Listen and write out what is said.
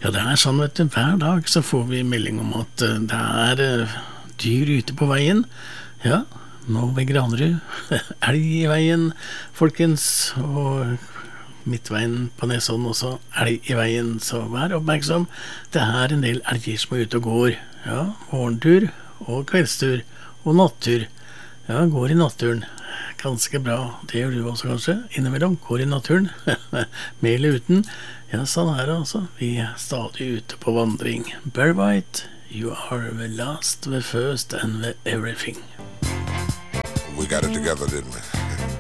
Ja, det sånn, vet du, hver dag så får vi melding om at det dyr ute på veien. Ja, nå ved Granerud. Elg i veien, folkens, og midtveien på Nesodden også. Elg i veien, så vær oppmerksom. Det en del elger som ute og går. Ja, morgentur og kveldstur og nattur. Ja, går i naturen. Ganske bra, det gjør du også kanskje. Innimellom, går i naturen. Med eller uten. Ja, sånn det altså. Vi stadig ute på vandring. Barry White, you are the last, the first and the everything. We got it together, didn't we?